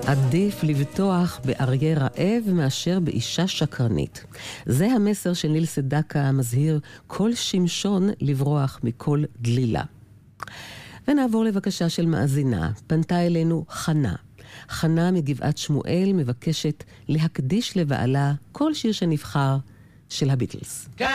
עדיף לבטוח באריה רעב מאשר באישה שקרנית. זה המסר של ניל סדקה המזהיר כל שמשון לברוח מכל דלילה. ונעבור לבקשה של מאזינה. פנתה אלינו חנה. חנה מגבעת שמואל מבקשת להקדיש לבעלה כל שיר שנבחר של הביטלס.